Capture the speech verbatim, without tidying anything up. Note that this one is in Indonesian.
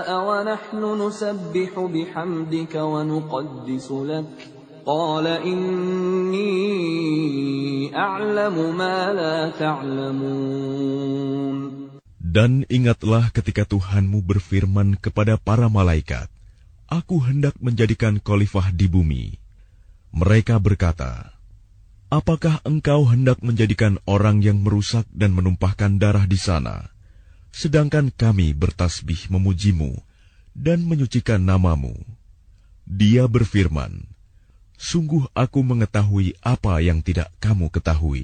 وَنَحْنُ نُسَبِّحُ بِحَمْدِكَ وَنُقَدِّسُ لَكَ قَالَ إِنِّي أَعْلَمُ مَا لَا تَعْلَمُونَ. Dan ingatlah ketika Tuhanmu berfirman kepada para malaikat, Aku hendak menjadikan khalifah di bumi. Mereka berkata, Apakah engkau hendak menjadikan orang yang merusak dan menumpahkan darah di sana, sedangkan kami bertasbih memujimu dan menyucikan namamu? Dia berfirman, Sungguh aku mengetahui apa yang tidak kamu ketahui.